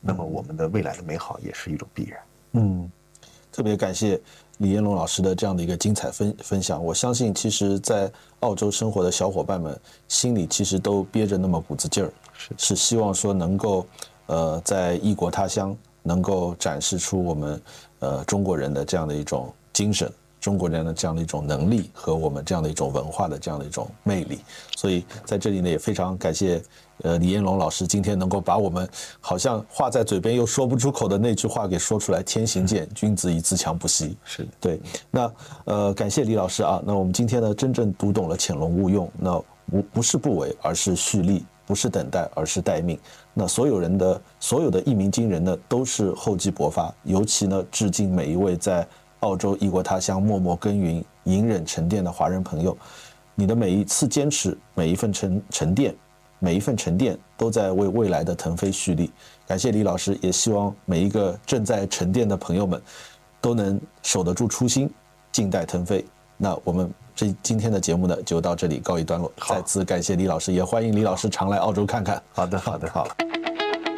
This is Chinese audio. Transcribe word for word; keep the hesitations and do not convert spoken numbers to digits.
那么我们的未来的美好也是一种必然。 嗯，特别感谢李彦龙老师的这样的一个精彩分分享。我相信，其实，在澳洲生活的小伙伴们心里其实都憋着那么股子劲儿，是是希望说能够，呃，在异国他乡能够展示出我们呃中国人的这样的一种精神。中国人的这样的一种能力和我们这样的一种文化的这样的一种魅力，所以在这里呢也非常感谢呃李彦龙老师今天能够把我们好像话在嘴边又说不出口的那句话给说出来，天行健，君子以自强不息。 是的， 对。那呃感谢李老师啊，那我们今天呢真正读懂了潜龙勿用，那不不是不为，而是蓄力，不是等待，而是待命。那所有人的所有的一鸣惊人呢都是厚积薄发，尤其呢致敬每一位在澳洲异国他乡默默耕耘、隐忍沉淀的华人朋友，你的每一次坚持，每一份沉沉淀，每一份沉淀，都在为未来的腾飞蓄力。感谢李老师，也希望每一个正在沉淀的朋友们，都能守得住初心，静待腾飞。那我们这今天的节目呢，就到这里告一段落。再次感谢李老师，也欢迎李老师常来澳洲看看。 好的，好的，好。